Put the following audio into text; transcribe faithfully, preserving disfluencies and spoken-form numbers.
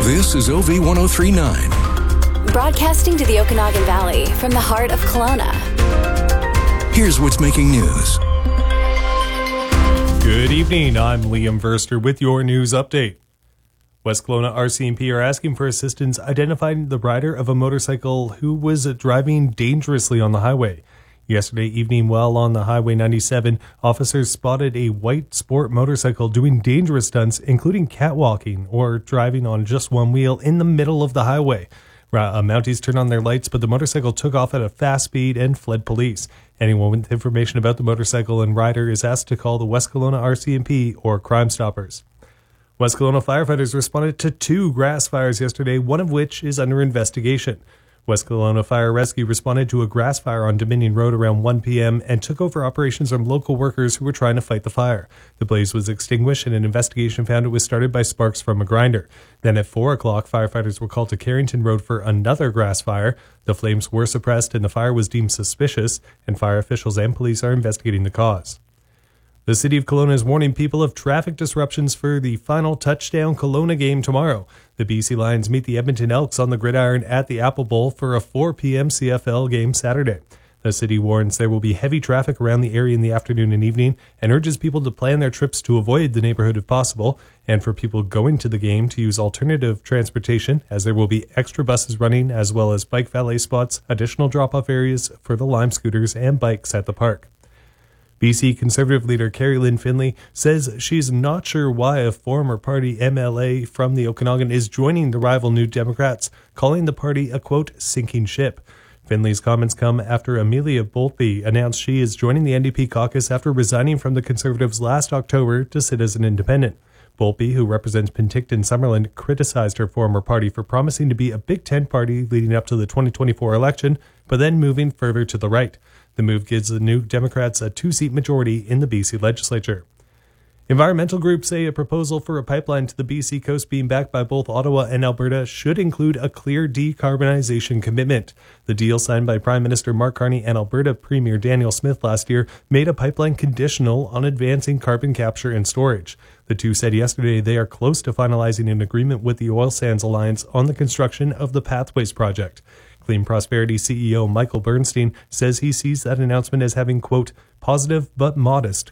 This is O V ten thirty-nine. Broadcasting to the Okanagan Valley from the heart of Kelowna. Here's what's making news. Good evening, I'm Liam Verster with your news update. West Kelowna R C M P are asking for assistance identifying the rider of a motorcycle who was driving dangerously on the highway. Yesterday evening, while on the Highway ninety-seven, officers spotted a white sport motorcycle doing dangerous stunts, including catwalking or driving on just one wheel in the middle of the highway. Uh, Mounties turned on their lights, but the motorcycle took off at a fast speed and fled police. Anyone with information about the motorcycle and rider is asked to call the West Kelowna R C M P or Crime Stoppers. West Kelowna firefighters responded to two grass fires yesterday, one of which is under investigation. West Kelowna Fire Rescue responded to a grass fire on Dominion Road around one p.m. and took over operations from local workers who were trying to fight the fire. The blaze was extinguished and an investigation found it was started by sparks from a grinder. Then at four o'clock, firefighters were called to Carrington Road for another grass fire. The flames were suppressed and the fire was deemed suspicious, and fire officials and police are investigating the cause. The City of Kelowna is warning people of traffic disruptions for the final Touchdown Kelowna game tomorrow. The B C Lions meet the Edmonton Elks on the gridiron at the Apple Bowl for a four p.m. C F L game Saturday. The city warns there will be heavy traffic around the area in the afternoon and evening and urges people to plan their trips to avoid the neighborhood if possible, and for people going to the game to use alternative transportation, as there will be extra buses running as well as bike valet spots, additional drop-off areas for the Lime scooters and bikes at the park. B C Conservative leader Carrie Lynn Finlay says she's not sure why a former party M L A from the Okanagan is joining the rival New Democrats, calling the party a, quote, sinking ship. Finlay's comments come after Amelia Boltby announced she is joining the N D P caucus after resigning from the Conservatives last October to sit as an independent. Boltby, who represents Penticton-Summerland, criticized her former party for promising to be a Big Ten party leading up to the twenty twenty-four election, but then moving further to the right. The move gives the New Democrats a two-seat majority in the B C legislature. Environmental groups say a proposal for a pipeline to the B C coast being backed by both Ottawa and Alberta should include a clear decarbonization commitment. The deal signed by Prime Minister Mark Carney and Alberta Premier Daniel Smith last year made a pipeline conditional on advancing carbon capture and storage. The two said yesterday they are close to finalizing an agreement with the Oil Sands Alliance on the construction of the Pathways project. Clean Prosperity C E O Michael Bernstein says he sees that announcement as having, quote, positive but modest